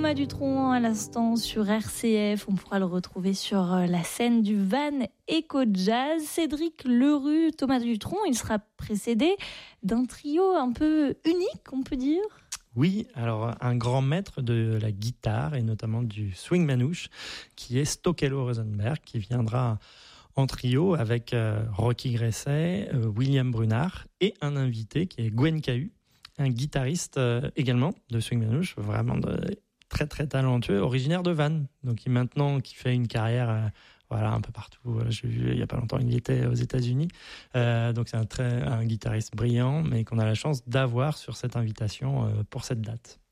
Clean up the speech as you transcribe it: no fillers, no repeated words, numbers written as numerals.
Thomas Dutronc à l'instant sur RCF. On pourra le retrouver sur la scène du Van Eco Jazz. Cédric Lerue, Thomas Dutronc, il sera précédé d'un trio un peu unique, on peut dire. Oui, alors un grand maître de la guitare et notamment du swing manouche qui est Stokelo Rosenberg, qui viendra en trio avec Rocky Gresset, William Brunard et un invité qui est Gwen Cahu, un guitariste également de swing manouche, vraiment très très talentueux, originaire de Vannes, donc qui fait une carrière un peu partout. J'ai vu il y a pas longtemps, il était aux États-Unis, donc c'est un guitariste brillant, mais qu'on a la chance d'avoir sur cette invitation pour cette date.